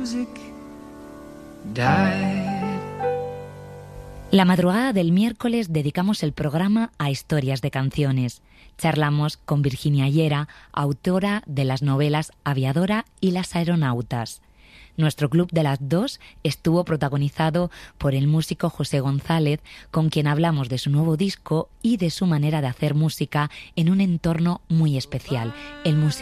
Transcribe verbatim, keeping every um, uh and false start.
music died. La madrugada del miércoles dedicamos el programa a historias de canciones. Charlamos con Virginia Llera, autora de las novelas Aviadora y Las aeronautas. Nuestro club de las dos estuvo protagonizado por el músico José González, con quien hablamos de su nuevo disco y de su manera de hacer música en un entorno muy especial, el Museo